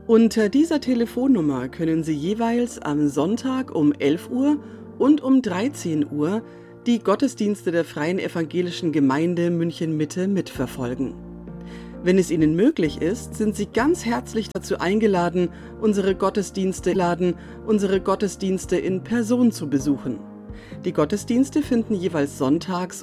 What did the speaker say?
Unter dieser Telefonnummer können Sie jeweils am Sonntag um 11 Uhr und um 13 Uhr die Gottesdienste der Freien Evangelischen Gemeinde München-Mitte mitverfolgen. Wenn es Ihnen möglich ist, sind Sie ganz herzlich dazu eingeladen, unsere Gottesdienste in Person zu besuchen. Die Gottesdienste finden jeweils sonntags